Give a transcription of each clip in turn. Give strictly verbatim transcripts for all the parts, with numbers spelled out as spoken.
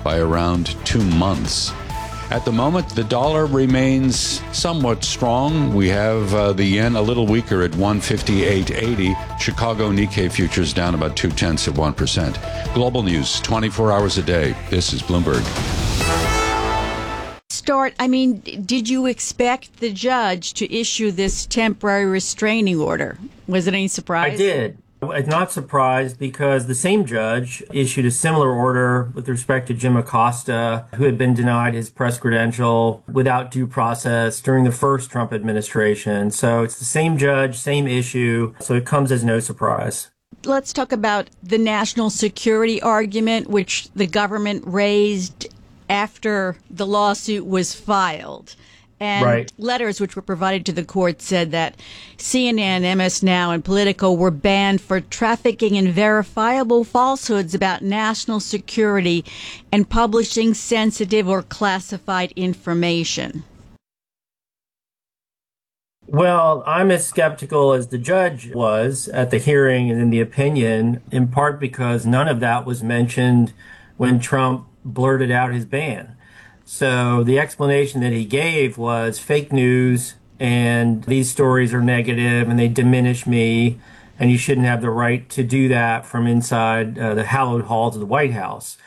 by around two months. At the moment, the dollar remains somewhat strong. We have uh, the yen a little weaker at one fifty-eight eighty. Chicago Nikkei futures down about two tenths of one percent. Global news, twenty-four hours a day. This is Bloomberg. Start. I mean, did you expect the judge to issue this temporary restraining order? Was it any surprise? I did. I'm not surprised because the same judge issued a similar order with respect to Jim Acosta, who had been denied his press credential without due process during the first Trump administration. So it's the same judge, same issue. So it comes as no surprise. Let's talk about the national security argument, which the government raised after the lawsuit was filed. And right. letters which were provided to the court said that C N N, M S Now, and Politico were banned for trafficking in verifiable falsehoods about national security and publishing sensitive or classified information. Well, I'm as skeptical as the judge was at the hearing and in the opinion, in part because none of that was mentioned when Trump blurted out his ban. So the explanation that he gave was fake news and these stories are negative and they diminish me and you shouldn't have the right to do that from inside uh, the hallowed halls of the White House.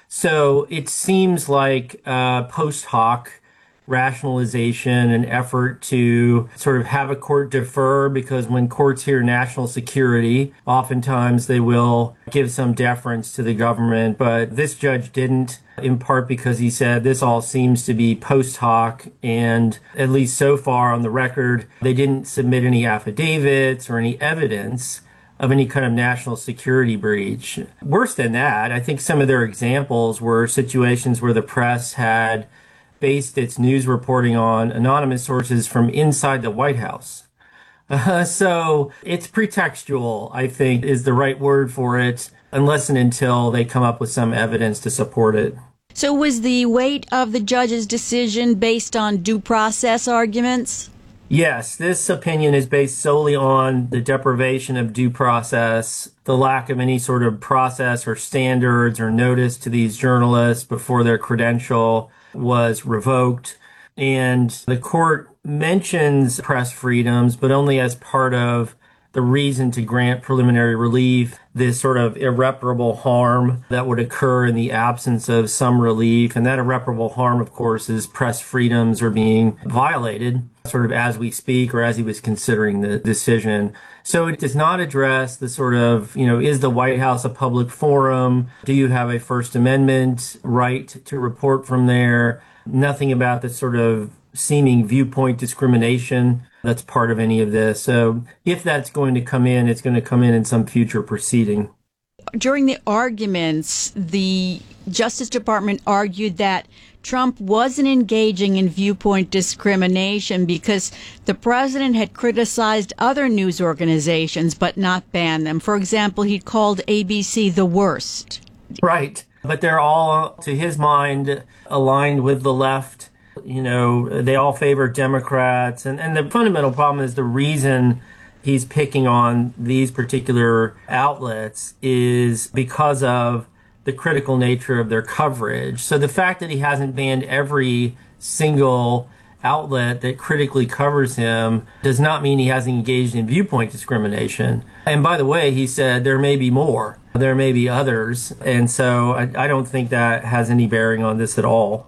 So it seems like uh, post hoc rationalization and effort to sort of have a court defer, because when courts hear national security, oftentimes they will give some deference to the government. But this judge didn't, in part because he said this all seems to be post hoc, and at least so far on the record, they didn't submit any affidavits or any evidence of any kind of national security breach. Worse than that, I think some of their examples were situations where the press had based its news reporting on anonymous sources from inside the White House. Uh, so it's pretextual, I think, is the right word for it, unless and until they come up with some evidence to support it. So was the weight of the judge's decision based on due process arguments? Yes, this opinion is based solely on the deprivation of due process, the lack of any sort of process or standards or notice to these journalists before their credential was revoked. And the court mentions press freedoms, but only as part of the reason to grant preliminary relief, this sort of irreparable harm that would occur in the absence of some relief. And that irreparable harm, of course, is press freedoms are being violated sort of as we speak or as he was considering the decision. So it does not address the sort of, you know, is the White House a public forum? Do you have a First Amendment right to report from there? Nothing about the sort of seeming viewpoint discrimination that's part of any of this. So if that's going to come in, it's going to come in in some future proceeding. During the arguments, the Justice Department argued that Trump wasn't engaging in viewpoint discrimination because the president had criticized other news organizations but not banned them. For example, he called A B C the worst. Right. But they're all, to his mind, aligned with the left. You know, they all favor Democrats. And, and the fundamental problem is the reason he's picking on these particular outlets is because of the critical nature of their coverage. So the fact that he hasn't banned every single outlet that critically covers him does not mean he hasn't engaged in viewpoint discrimination. And by the way, he said there may be more. There may be others. And so I, I don't think that has any bearing on this at all.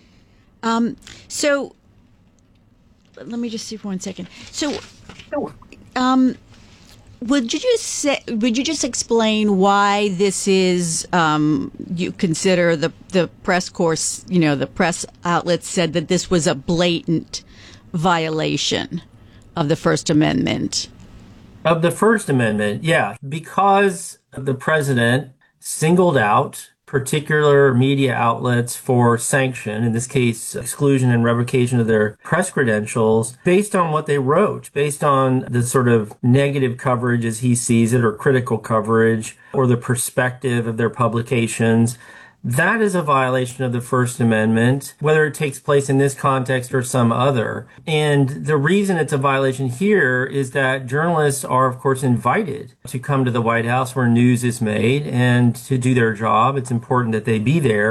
Um, so let me just see for one second. So, um, would you just say, would you just explain why this is, um, you consider the, the press course, you know, the press outlets said that this was a blatant violation of the First Amendment? Of the First Amendment, yeah, because the president singled out particular media outlets for sanction, in this case, exclusion and revocation of their press credentials, based on what they wrote, based on the sort of negative coverage as he sees it, or critical coverage, or the perspective of their publications. That is a violation of the First Amendment, whether it takes place in this context or some other. And the reason it's a violation here is that journalists are, of course, invited to come to the White House where news is made and to do their job. It's important that they be there.